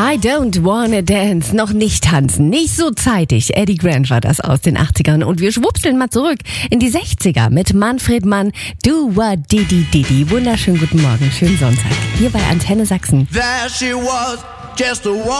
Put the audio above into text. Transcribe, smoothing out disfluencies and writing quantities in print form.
I don't wanna dance. Noch nicht tanzen. Nicht so zeitig. Eddie Grant war das aus den 80ern. Und wir schwupseln mal zurück in die 60er mit Manfred Mann. Do what Didi Didi. Wunderschönen guten Morgen. Schönen Sonntag. Hier bei Antenne Sachsen. There she was, just a